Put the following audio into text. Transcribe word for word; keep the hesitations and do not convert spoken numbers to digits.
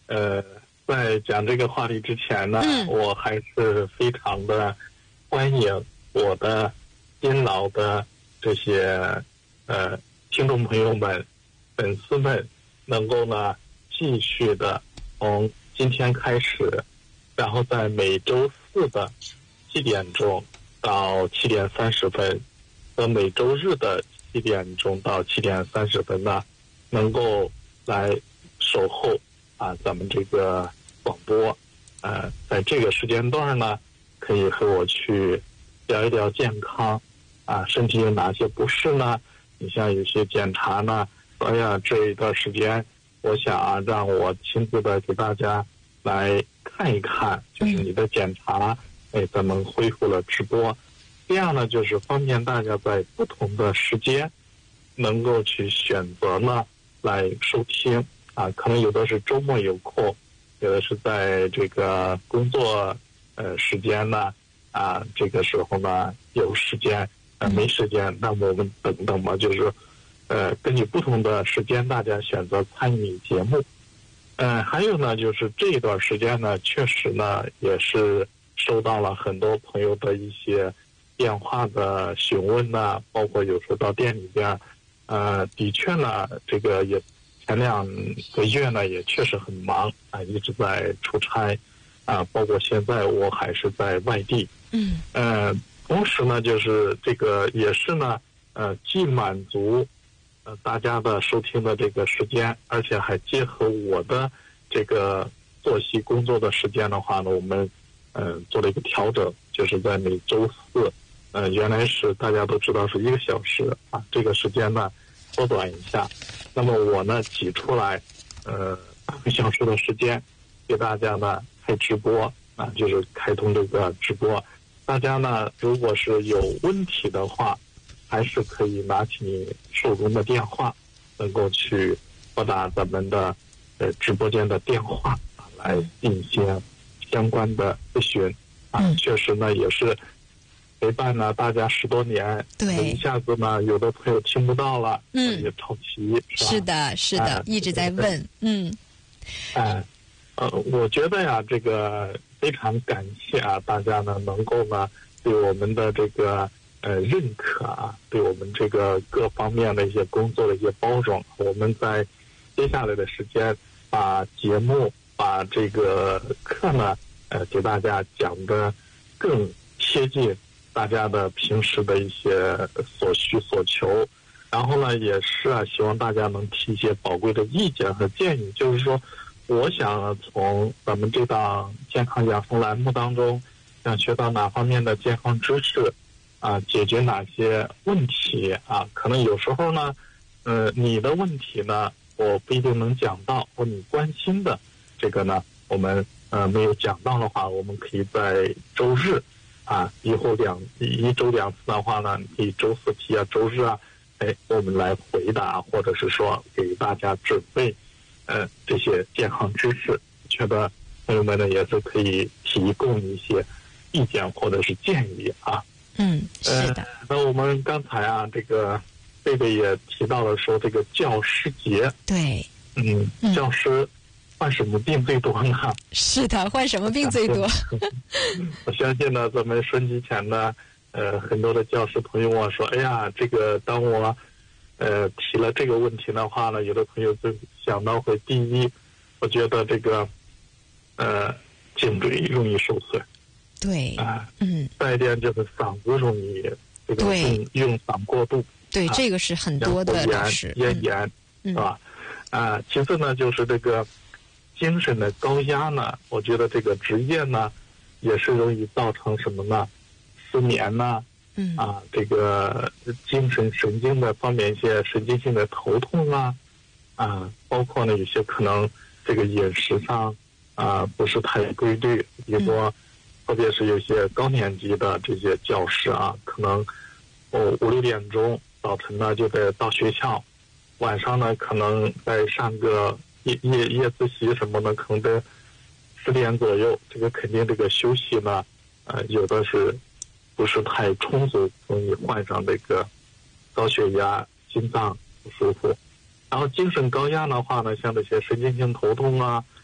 呃，在讲这个话题之前呢， 嗯、 我还是非常的欢迎我的新老的这些呃听众朋友们、粉丝们，能够呢继续的从今天开始，然后在每周四的七点钟到七点三十分，和每周日的七点钟到七点三十分呢，能够来守候啊咱们这个广播，呃，在这个时间段呢，可以和我去聊一聊健康啊，身体有哪些不适呢？你像有些检查呢，哎呀，这一段时间，我想啊，让我亲自的给大家来看一看，就是你的检查，哎，咱们恢复了直播，这样呢，就是方便大家在不同的时间能够去选择呢来收听啊，可能有的是周末有空，有的是在这个工作呃时间呢啊，这个时候呢有时间，呃没时间，那么我们等等嘛，就是呃根据不同的时间，大家选择参与节目。呃，还有呢，就是这一段时间呢，确实呢也是收到了很多朋友的一些电话的询问呢，包括有时候到店里边，呃，的确呢，这个也前两个月呢也确实很忙啊，一直在出差啊，包括现在我还是在外地。 嗯。 呃，同时呢，就是这个也是呢，呃，既满足呃大家的收听的这个时间，而且还结合我的这个作息工作的时间的话呢，我们呃做了一个调整，就是在每周四，呃原来是大家都知道是一个小时啊，这个时间呢缩短一下，那么我呢挤出来呃半个小时的时间给大家呢开直播啊，就是开通这个直播，大家呢如果是有问题的话，还是可以拿起你手中的电话，能够去拨打咱们的呃直播间的电话啊，来进行相关的咨询啊。 嗯、 确实呢，也是陪伴了大家十多年， 对， 一下子呢，有的朋友听不到了， 嗯， 也着急，是吧？ 是的，是的，呃、一直在问，嗯， 哎，呃，我觉得呀，这个非常感谢啊，大家呢能够呢对我们的这个。呃，认可啊，对我们这个各方面的一些工作的一些包容，我们在接下来的时间，把节目、把这个课呢，呃，给大家讲的更贴近大家的平时的一些所需所求，然后呢，也是啊，希望大家能提一些宝贵的意见和建议。就是说，我想从咱们这档健康养生栏目当中，想学到哪方面的健康知识。啊，解决哪些问题啊？可能有时候呢，呃，你的问题呢，我不一定能讲到，或你关心的这个呢，我们呃没有讲到的话，我们可以在周日啊，以后两一周两次的话呢，可以周四提啊，周日啊，哎，我们来回答，或者是说给大家准备呃这些健康知识，觉得朋友们呢也是可以提供一些意见或者是建议啊。 嗯，是的。 呃、那我们刚才啊，这个贝贝也提到了说这个教师节。 对。 嗯， 嗯教师患什么病最多呢？ 是的，患什么病最多？ 我相信呢，咱们收音机前呢，呃，很多的教师朋友啊说，哎呀，这个当我呃提了这个问题的话呢，有的朋友就想到会第一，我觉得这个呃颈椎容易受损。 对， 啊， 嗯， 再一点就是嗓子容易这个用用嗓过度， 对， 啊、 这个是很多的老师咽炎， 嗯、 是吧？啊，其次呢，就是这个精神的高压呢，我觉得这个职业呢，也是容易造成什么呢？失眠呢， 嗯， 啊，这个精神神经的方面一些神经性的头痛啊，啊，包括呢有些可能这个饮食上啊不是太规律，比如说。嗯特别是有些高年级的这些教师啊，可能哦五六点钟早晨呢就得到学校，晚上呢可能在上个夜夜夜自习什么的，可能得十点左右。这个肯定这个休息呢，呃，有的是不是太充足，容易患上这个高血压、心脏不舒服。然后精神高压的话呢，像这些神经性头痛啊，